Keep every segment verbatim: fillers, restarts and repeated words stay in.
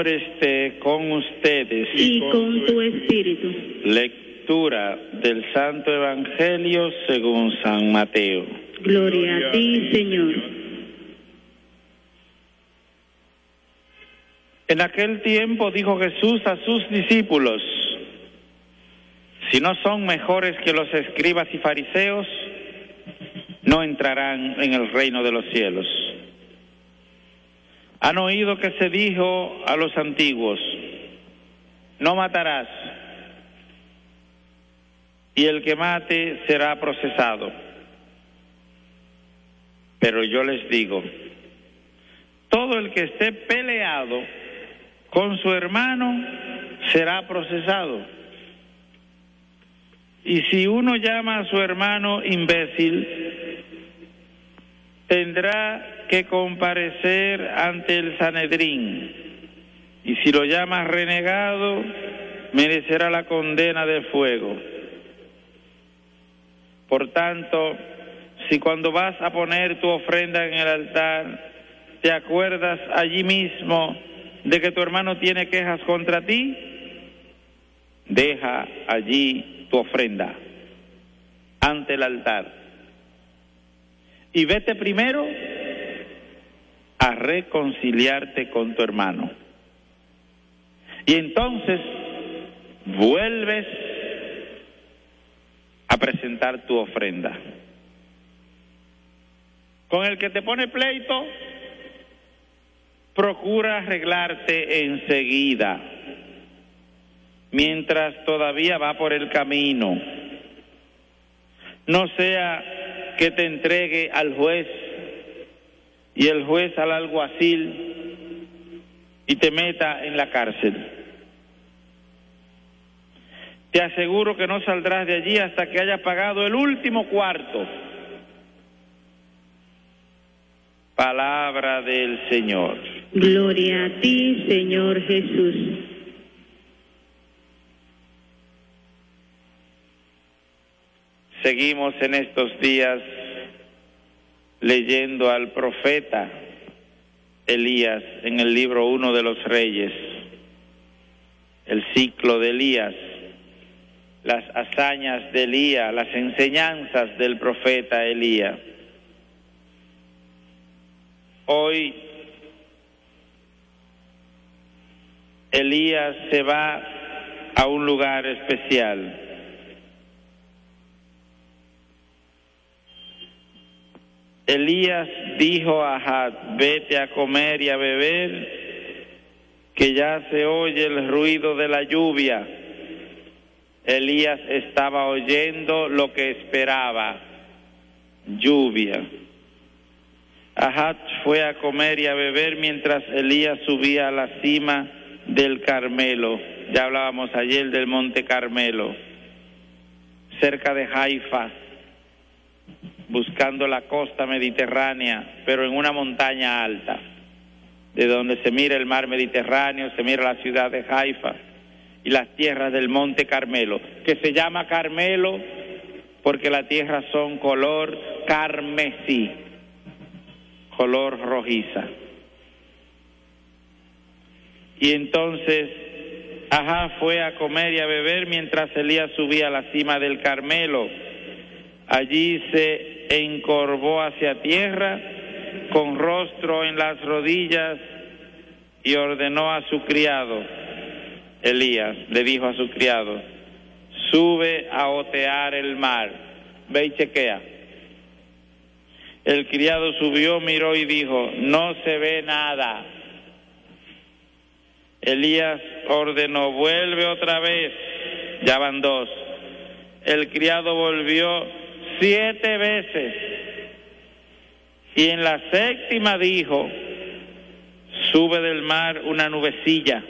Esté con ustedes y con tu espíritu. Lectura del Santo Evangelio según San Mateo. Gloria a ti, Señor. En aquel tiempo dijo Jesús a sus discípulos: si no son mejores que los escribas y fariseos, no entrarán en el reino de los cielos. Han oído que se dijo a los antiguos: no matarás, y el que mate será procesado. Pero yo les digo, todo el que esté peleado con su hermano será procesado. Y si uno llama a su hermano imbécil, tendrá que comparecer ante el Sanedrín, y si lo llamas renegado, merecerá la condena de fuego. Por tanto, si cuando vas a poner tu ofrenda en el altar, te acuerdas allí mismo de que tu hermano tiene quejas contra ti, deja allí tu ofrenda ante el altar y vete primero a reconciliarte con tu hermano. Y entonces vuelves a presentar tu ofrenda. Con el que te pone pleito, procura arreglarte enseguida, mientras todavía va por el camino. No sea que te entregue al juez y el juez al alguacil y te meta en la cárcel. Te aseguro que no saldrás de allí hasta que hayas pagado el último cuarto. Palabra del Señor. Gloria a ti, Señor Jesús. Seguimos en estos días leyendo al profeta Elías en el libro uno de los Reyes, el ciclo de Elías, las hazañas de Elías, las enseñanzas del profeta Elías. Hoy Elías se va a un lugar especial. Elías dijo a Ahab: vete a comer y a beber, que ya se oye el ruido de la lluvia. Elías estaba oyendo lo que esperaba: lluvia. Ahab fue a comer y a beber mientras Elías subía a la cima del Carmelo. Ya hablábamos ayer del Monte Carmelo, cerca de Haifa, buscando la costa mediterránea, pero en una montaña alta, de donde se mira el mar Mediterráneo, se mira la ciudad de Haifa y las tierras del Monte Carmelo, que se llama Carmelo porque las tierras son color carmesí, color rojiza. Y entonces Ahab fue a comer y a beber mientras Elías subía a la cima del Carmelo. Allí se encorvó hacia tierra, con rostro en las rodillas, y ordenó a su criado. Elías le dijo a su criado: sube a otear el mar, ve y chequea. El criado subió, miró y dijo: no se ve nada. Elías ordenó: vuelve otra vez. Ya van dos. El criado volvió siete veces, y en la séptima dijo: sube del mar una nubecilla,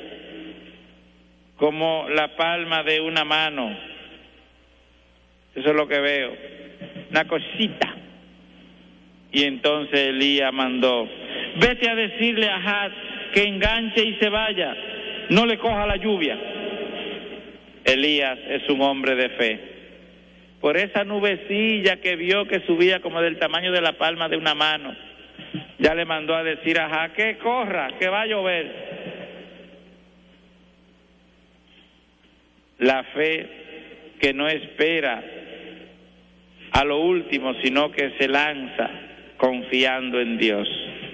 como la palma de una mano. Eso es lo que veo, una cosita. Y entonces Elías mandó: vete a decirle a Ahab que enganche y se vaya, no le coja la lluvia. Elías es un hombre de fe. Por esa nubecilla que vio que subía como del tamaño de la palma de una mano, ya le mandó a decir a Ahab que corra, que va a llover. la fe que no espera a lo último, sino que se lanza confiando en Dios.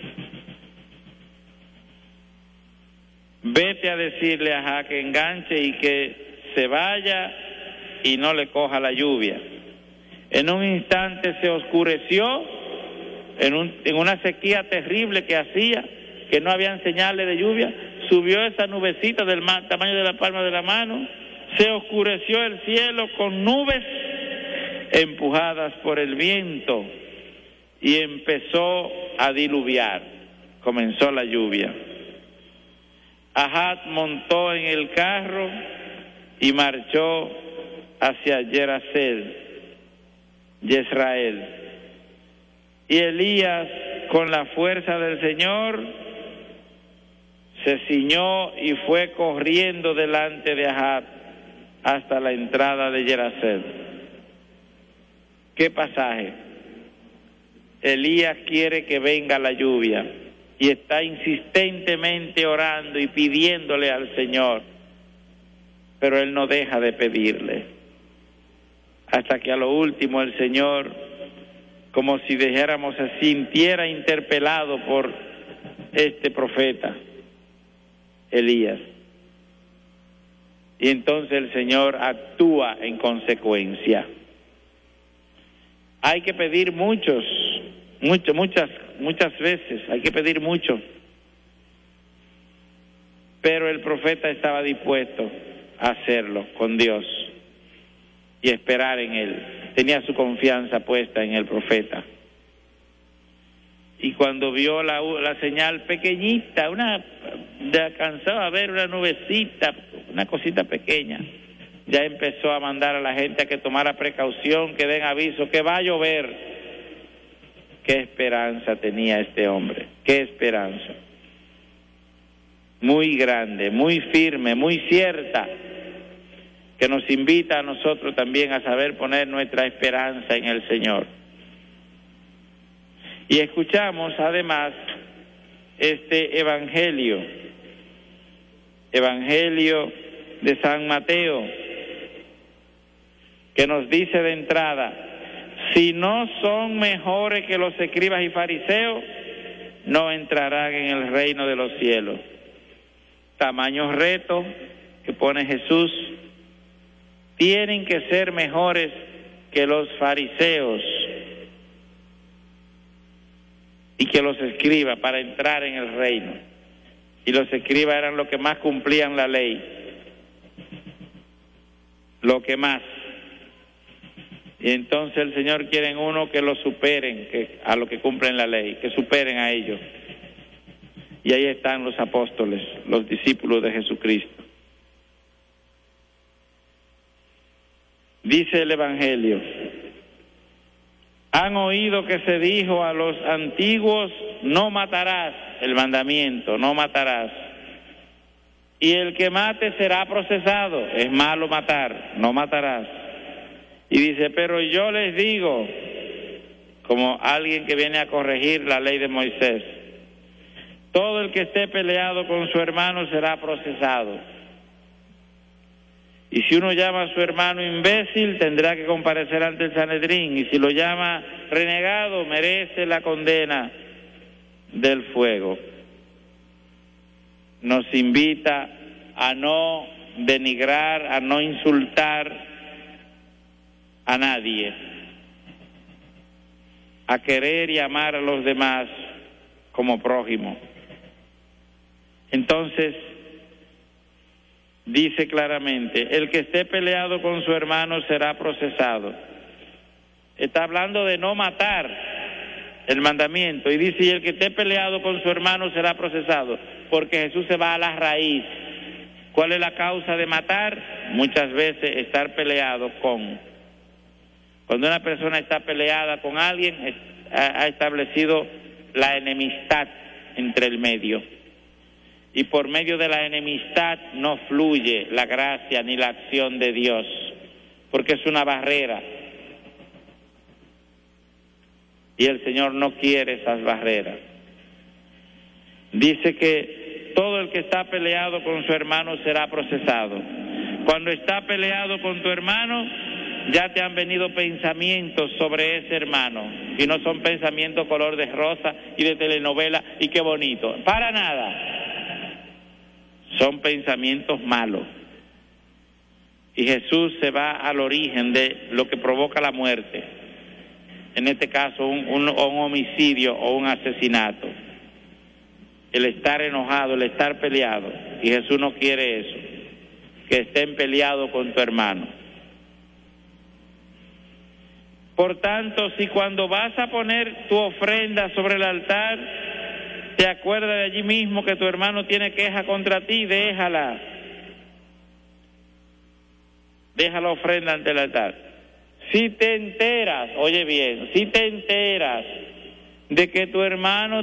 Vete a decirle a Ahab que enganche y que se vaya y no le coja la lluvia. En un instante se oscureció, en, un, en una sequía terrible que hacía, que no habían señales de lluvia, subió esa nubecita del tamaño de la palma de la mano, se oscureció el cielo con nubes empujadas por el viento y empezó a diluviar, comenzó la lluvia. Ahab montó en el carro y marchó hacia Jezreel, Jezreel. Y Elías, con la fuerza del Señor, se ciñó y fue corriendo delante de Ahab hasta la entrada de Jezreel. ¿Qué pasaje? Elías quiere que venga la lluvia y está insistentemente orando y pidiéndole al Señor, pero él no deja de pedirle, hasta que a lo último el Señor, como si dijéramos se sintiera interpelado por este profeta Elías, y entonces el Señor actúa en consecuencia. Hay que pedir muchos, mucho, muchas, muchas veces, hay que pedir mucho. Pero el profeta estaba dispuesto a hacerlo con Dios y esperar en Él. Tenía su confianza puesta en el profeta. Y cuando vio la, la señal pequeñita, una, alcanzaba a ver una nubecita, una cosita pequeña, ya empezó a mandar a la gente a que tomara precaución, que den aviso, que va a llover. Qué esperanza tenía este hombre, qué esperanza. Muy grande, muy firme, muy cierta, que nos invita a nosotros también a saber poner nuestra esperanza en el Señor. Y escuchamos además este evangelio, evangelio de San Mateo, que nos dice de entrada: si no son mejores que los escribas y fariseos, no entrarán en el reino de los cielos. Tamaño reto que pone Jesús. Tienen que ser mejores que los fariseos y que los escribas para entrar en el reino. Y los escribas eran los que más cumplían la ley, lo que más. Y entonces el Señor quiere en uno que lo superen, que a los que cumplen la ley, que superen a ellos. Y ahí están los apóstoles, los discípulos de Jesucristo. Dice el Evangelio: han oído que se dijo a los antiguos, no matarás, el mandamiento, no matarás. Y el que mate será procesado, es malo matar, no matarás. Y dice, pero yo les digo, como alguien que viene a corregir la ley de Moisés, todo el que esté peleado con su hermano será procesado. Y si uno llama a su hermano imbécil, tendrá que comparecer ante el Sanedrín. Y si lo llama renegado, merece la condena del fuego. Nos invita a no denigrar, a no insultar a nadie, a querer y amar a los demás como prójimo. Entonces, dice claramente, el que esté peleado con su hermano será procesado. Está hablando de no matar, el mandamiento, y dice, y el que esté peleado con su hermano será procesado, porque Jesús se va a la raíz. ¿Cuál es la causa de matar? Muchas veces estar peleado con. Cuando una persona está peleada con alguien, ha establecido la enemistad entre el medio. Y por medio de la enemistad no fluye la gracia ni la acción de Dios, porque es una barrera. Y el Señor no quiere esas barreras. Dice que todo el que está peleado con su hermano será procesado. Cuando estás peleado con tu hermano, ya te han venido pensamientos sobre ese hermano, y no son pensamientos color de rosa y de telenovela y qué bonito, para nada, son pensamientos malos. Y Jesús se va al origen de lo que provoca la muerte, en este caso un, un, un homicidio o un asesinato, el estar enojado, el estar peleado, y Jesús no quiere eso, que estén peleados con tu hermano. Por tanto, si cuando vas a poner tu ofrenda sobre el altar, te acuerdas de allí mismo que tu hermano tiene queja contra ti, déjala. Deja la ofrenda ante el altar. Si te enteras, oye bien, si te enteras de que tu hermano